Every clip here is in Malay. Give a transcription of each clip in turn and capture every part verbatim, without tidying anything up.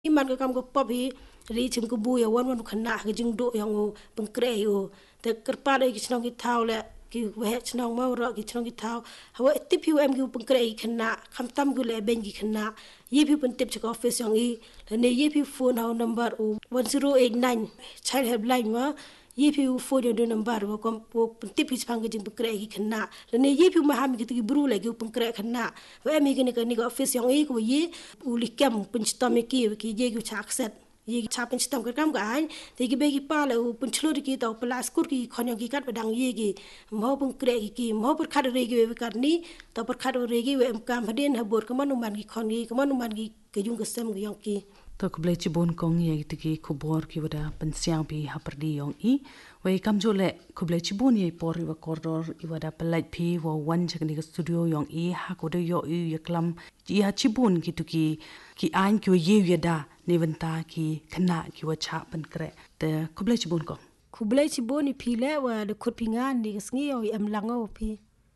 Iman ka kam ko pop hi ri chim ko bu ya wan wan khana ka jing do yang o pengkre o te kerpa dai ki chnong ki thau le ki we chnong mau ro ki chnong ki thau hawa tip hi em ki pengkre ki khana kham tam gu le ben ki khana ye phi pen tip chak office yang i le ne ye phi phone hau number o one zero eight nine child helpline wa ye phi phone yo number wo kom po tip hi chang ki jing pengkre ki khana le ne ye phi ma ham ki ti bru le ki pengkre khana wa em ki ne ka ni ka office yang i ko ye u li kam pen stam ki ki ye ki chak set ye cha pen stam ka kam ga ai te ki be ki pa le u pen chlo ki ta plas kur ki khon ki kat badang ye ki mo pun kre ki ki mo per khat re ki we kar ni ta per khat re ki we em kam phaden ha bor ka man man ki khon ki ka man man ki ke jung ka sem ki yang ki to kublai chibon kong ye tiki kubor ki wada pensiang bi haperdi yong i we kamjole kublai chibon ye por wa koror i wada pelait pi wa wan chakni ka studio yong i ha ko de yo i yaklam ya chibon ki tuki ki an ki ye yeda neventa ki khana ki wa cha pen kre te kublai chibon kong kublai chibon ni pi le wa de khut pingan ni sngi yo em lango pi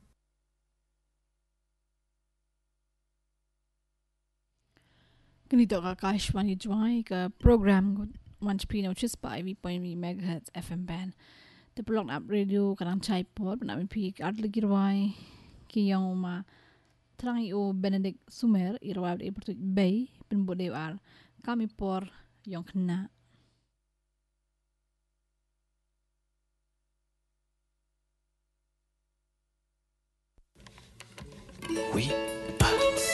Ganito ka Akashvani Jwai ka program Manch Pino Chispa I V point V megahertz F M band. The block up radio kanang chai pod na mi pi at ligirwai ki yang ma trangi o Benedict Sumer irwai e portu bay pen bode ar kami por yang kena. Oui.